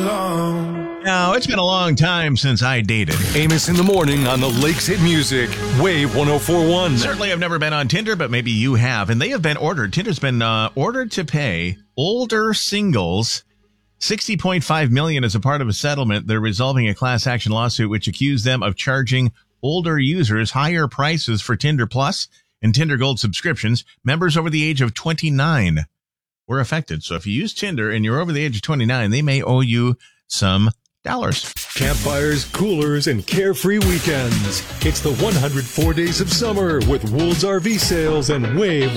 alone. Now, it's been a long time since I dated. Amos in the morning on the Lakes Hit Music, Wave 104.1. Certainly, I've never been on Tinder, but maybe you have. And they have been ordered. Tinder's been ordered to pay older singles $60.5 million as a part of a settlement. They're resolving a class action lawsuit which accused them of charging older users higher prices for Tinder Plus and Tinder Gold subscriptions. Members over the age of 29 were affected. So if you use Tinder and you're over the age of 29, they may owe you some dollars. Campfires, coolers, and carefree weekends. It's the 104 Days of Summer with Wool's RV Sales and Wave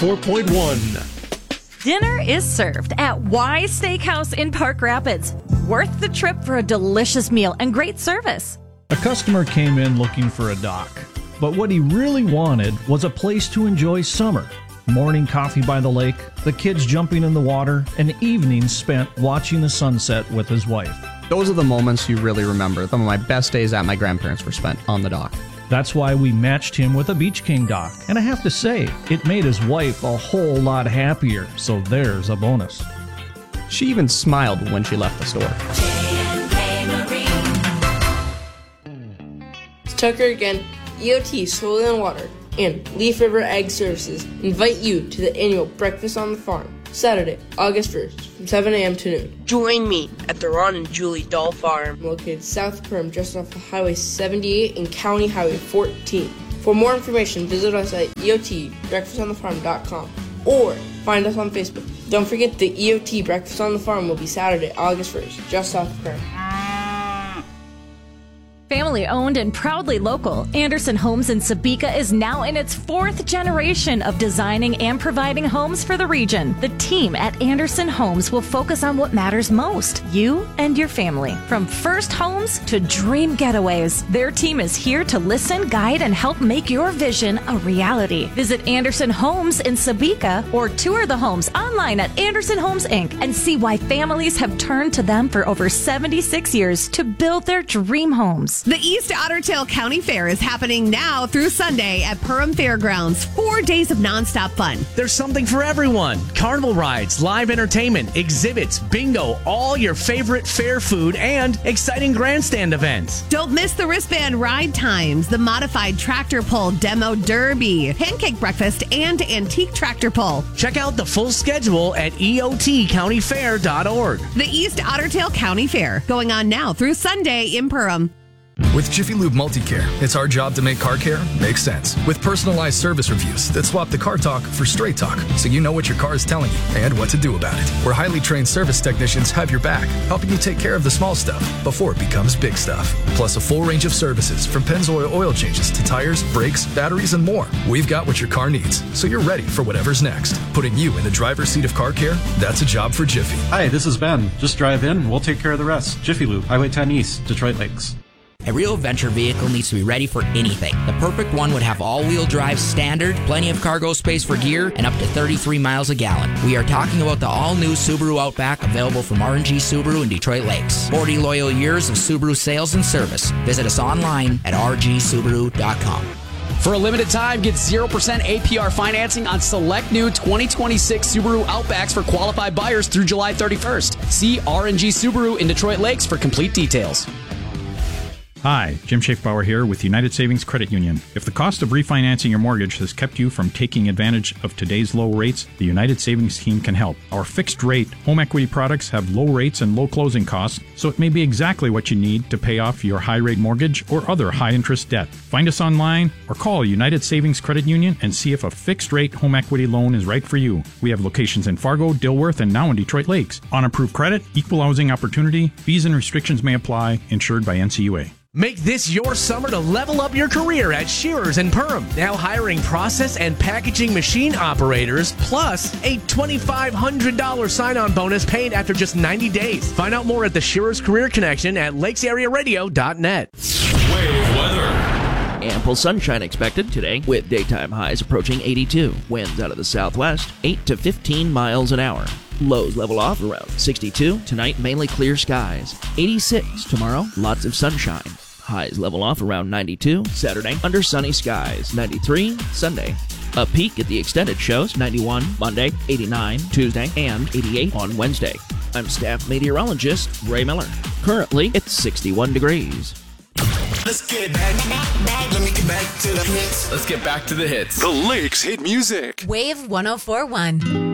104.1. Dinner is served at Y Steakhouse in Park Rapids. Worth the trip for a delicious meal and great service. A customer came in looking for a dock, but what he really wanted was a place to enjoy summer. Morning coffee by the lake, the kids jumping in the water, and evenings spent watching the sunset with his wife. Those are the moments you really remember. Some of my best days at my grandparents were spent on the dock. That's why we matched him with a Beach King dock. And I have to say, it made his wife a whole lot happier, so there's a bonus. She even smiled when she left the store. It's Tucker again. EOT Soil and Water and Leaf River Ag Services invite you to the annual Breakfast on the Farm, Saturday, August 1st, from 7 a.m. to noon. Join me at the Ron and Julie Doll Farm, located south of Perham, just off of Highway 78 and County Highway 14. For more information, visit us at eotbreakfastonthefarm.com or find us on Facebook. Don't forget the EOT Breakfast on the Farm will be Saturday, August 1st, just south of Perham. Family owned and proudly local, Anderson Homes in Sabika is now in its fourth generation of designing and providing homes for the region. The team at Anderson Homes will focus on what matters most, you and your family. From first homes to dream getaways, their team is here to listen, guide, and help make your vision a reality. Visit Anderson Homes in Sabika or tour the homes online at Anderson Homes Inc. and see why families have turned to them for over 76 years to build their dream homes. The East Otter Tail County Fair is happening now through Sunday at Perham Fairgrounds. 4 days of nonstop fun. There's something for everyone. Carnival rides, live entertainment, exhibits, bingo, all your favorite fair food, and exciting grandstand events. Don't miss the wristband ride times, the modified tractor pull demo derby, pancake breakfast, and antique tractor pull. Check out the full schedule at eotcountyfair.org. The East Otter Tail County Fair, going on now through Sunday in Perham. With Jiffy Lube Multicare, it's our job to make car care make sense. With personalized service reviews that swap the car talk for straight talk, so you know what your car is telling you and what to do about it. Where highly trained service technicians have your back, helping you take care of the small stuff before it becomes big stuff. Plus a full range of services from Pennzoil oil changes to tires, brakes, batteries, and more. We've got what your car needs, so you're ready for whatever's next. Putting you in the driver's seat of car care, that's a job for Jiffy. Hi, this is Ben. Just drive in, we'll take care of the rest. Jiffy Lube, Highway 10 East, Detroit Lakes. A real adventure vehicle needs to be ready for anything. The perfect one would have all-wheel drive standard, plenty of cargo space for gear, and up to 33 miles a gallon. We are talking about the all-new Subaru Outback, available from R&G Subaru in Detroit Lakes. 40 loyal years of Subaru sales and service. Visit us online at rgsubaru.com. For a limited time, get 0% APR financing on select new 2026 Subaru Outbacks for qualified buyers through July 31st. See R&G Subaru in Detroit Lakes for complete details. Hi, Jim Schaefbauer here with United Savings Credit Union. If the cost of refinancing your mortgage has kept you from taking advantage of today's low rates, the United Savings team can help. Our fixed-rate home equity products have low rates and low closing costs, so it may be exactly what you need to pay off your high-rate mortgage or other high-interest debt. Find us online or call United Savings Credit Union and see if a fixed-rate home equity loan is right for you. We have locations in Fargo, Dilworth, and now in Detroit Lakes. On approved credit, equal housing opportunity, fees and restrictions may apply, insured by NCUA. Make this your summer to level up your career at Shearers in Perham. Now hiring process and packaging machine operators, plus a $2,500 sign-on bonus paid after just 90 days. Find out more at the Shearers Career Connection at lakesarearadio.net. Wave weather. Ample sunshine expected today with daytime highs approaching 82. Winds out of the southwest, 8 to 15 miles an hour. Lows level off around 62. Tonight, mainly clear skies. 86 tomorrow, lots of sunshine. Highs level off around 92. Saturday, under sunny skies. 93 Sunday. A peak at the extended shows. 91 Monday, 89 Tuesday, and 88 on Wednesday. I'm staff meteorologist Ray Miller. Currently, it's 61 degrees. Let's get back. Let me get back to the hits. Let's get back to the hits. The Lakes Hit Music. Wave 104.1.